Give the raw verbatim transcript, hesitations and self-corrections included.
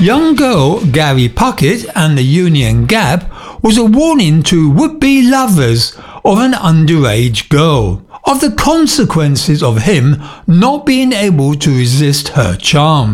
Young girl Gary Puckett and the Union Gap was a warning to would-be lovers of an underage girl of the consequences of him not being able to resist her charm.